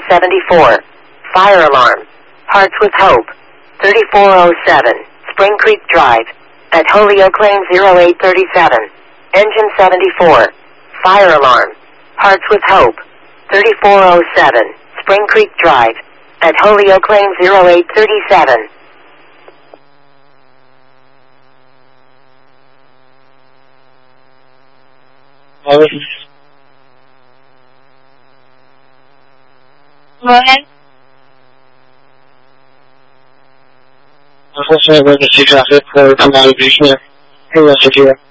74. Fire alarm. Hearts with Hope. 3407. Spring Creek Drive. At Holyoke Lane 0837. Engine 74. Fire alarm. Hearts with Hope. 3407. Spring Creek Drive. At Holyoke Lane 0837. Morning. Unfortunately, emergency traffic for come out of here. Hey, yes, here.